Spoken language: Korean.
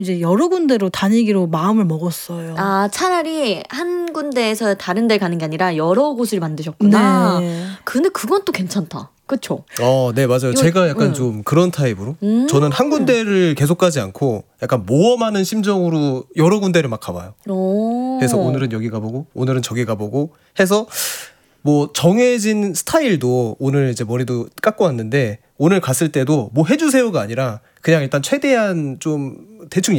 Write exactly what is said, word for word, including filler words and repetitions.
이제 여러 군데로 다니기로 마음을 먹었어요. 아, 차라리 한 군데에서 다른 데 가는 게 아니라 여러 곳을 만드셨구나. 네. 근데 그건 또 괜찮다. 그쵸? 어, 네, 맞아요. 이거, 제가 약간 음. 좀 그런 타입으로. 음. 저는 한 군데를 계속 가지 않고 약간 모험하는 심정으로 여러 군데를 막 가봐요. 오. 그래서 오늘은 여기 가보고 오늘은 저기 가보고 해서 뭐 정해진 스타일도 오늘 이제 머리도 깎고 왔는데 오늘 갔을 때도 뭐 해주세요가 아니라 그냥 일단 최대한 좀 대충